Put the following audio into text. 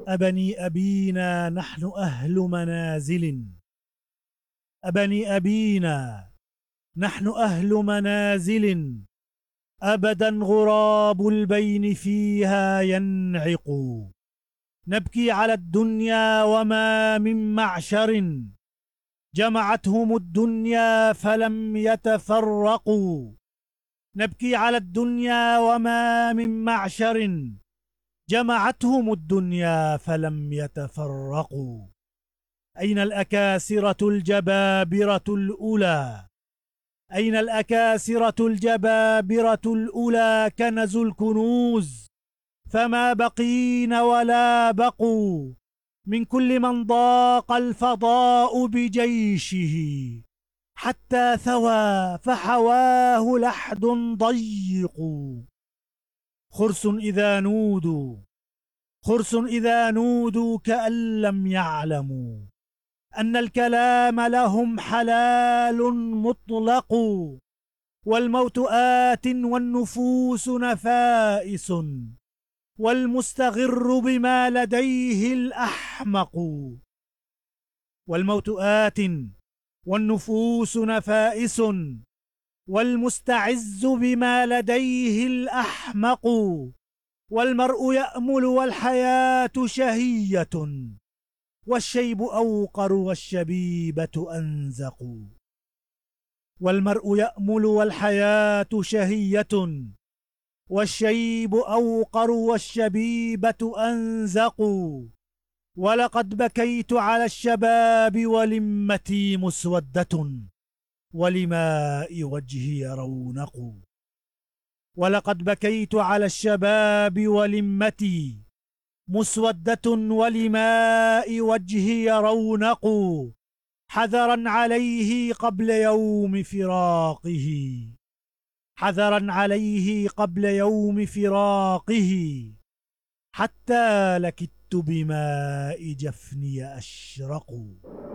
أبني أبينا نحن أهل منازل. أبني أبينا نحن أهل منازل. أبدا غراب البين فيها ينعق. نبكي على الدنيا وما من معشر. جمعتهم الدنيا فلم يتفرقوا. نبكي على الدنيا وما من معشر. جمعتهم الدنيا فلم يتفرقوا. أين الأكاسرة الجبابرة الأولى؟ أين الأكاسرة الجبابرة الأولى؟ كنزوا الكنوز فما بقين ولا بقوا. من كل من ضاق الفضاء بجيشه حتى ثوى فحواه لحد ضيق. خرس إذا نودوا خرس إذا نودوا كأن لم يعلموا أن الكلام لهم حلال مطلق. والموت آت والنفوس نفائس والمستغر بما لديه الأحمق. والموت آت والنفوس نفائس والمستعز بما لديه الأحمق. والمرء يأمل والحياة شهية والشيب أوقر والشبيبة أنزق. والمرء يأمل والحياة شهية والشيب أوقر والشبيبة أنزق. ولقد بكيت على الشباب ولمتي مسودة ولماء وجهي رونق. ولقد بكيت على الشباب ولمتي مسودة ولماء وجهي رونق. حذرا عليه قبل يوم فراقه حذرا عليه قبل يوم فراقه. حتى لكدت بماء جفني أشرق.